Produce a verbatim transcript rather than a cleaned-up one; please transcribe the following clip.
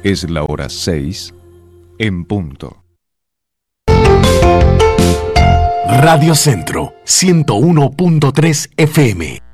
Es la hora seis en punto. Radio Centro ciento uno punto tres F M.